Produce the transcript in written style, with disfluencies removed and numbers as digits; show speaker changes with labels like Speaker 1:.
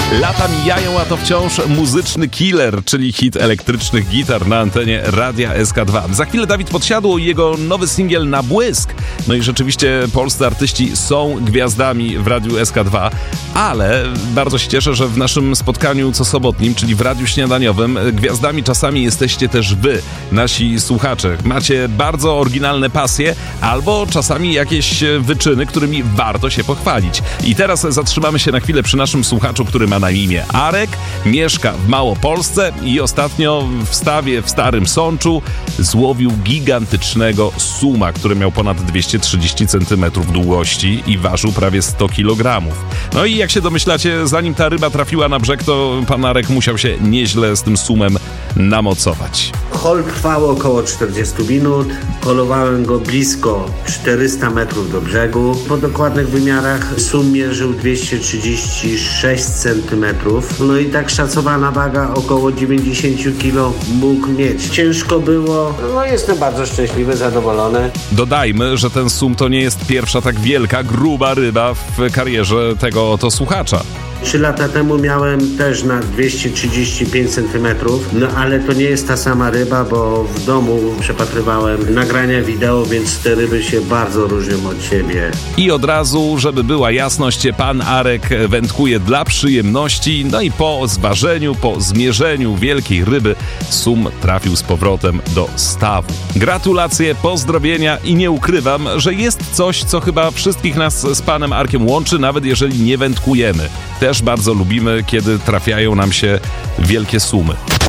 Speaker 1: Lata mijają, a to wciąż muzyczny killer, czyli hit elektrycznych gitar na antenie Radia SK2. Za chwilę Dawid Podsiadło i jego nowy singiel Na błysk. No i rzeczywiście polscy artyści są gwiazdami w Radiu SK2, ale bardzo się cieszę, że w naszym spotkaniu cosobotnim, czyli w Radiu Śniadaniowym, gwiazdami czasami jesteście też wy, nasi słuchacze. Macie bardzo oryginalne pasje albo czasami jakieś wyczyny, którymi warto się pochwalić. I teraz zatrzymamy się na chwilę przy naszym słuchaczu, który ma na imię Arek, mieszka w Małopolsce i ostatnio w stawie w Starym Sączu złowił gigantycznego suma, który miał ponad 230 cm długości i ważył prawie 100 kg. No i jak się domyślacie, zanim ta ryba trafiła na brzeg, to pan Arek musiał się nieźle z tym sumem namocować.
Speaker 2: Hol trwał około 40 minut, polowałem go blisko 400 metrów do brzegu. Po dokładnych wymiarach sum mierzył 236 cm. No i tak szacowana waga około 90 kg mógł mieć. Ciężko było, no jestem bardzo szczęśliwy, zadowolony.
Speaker 1: Dodajmy, że ten sum to nie jest pierwsza tak wielka, gruba ryba w karierze tego oto słuchacza.
Speaker 2: 3 lata temu miałem też na 235 cm, no ale to nie jest ta sama ryba, bo w domu przepatrywałem nagrania wideo, więc te ryby się bardzo różnią od siebie.
Speaker 1: I od razu, żeby była jasność, pan Arek wędkuje dla przyjemności, no i po zważeniu, po zmierzeniu wielkiej ryby sum trafił z powrotem do stawu. Gratulacje, pozdrowienia i nie ukrywam, że jest coś, co chyba wszystkich nas z panem Arkiem łączy, nawet jeżeli nie wędkujemy. Też bardzo lubimy, kiedy trafiają nam się wielkie sumy.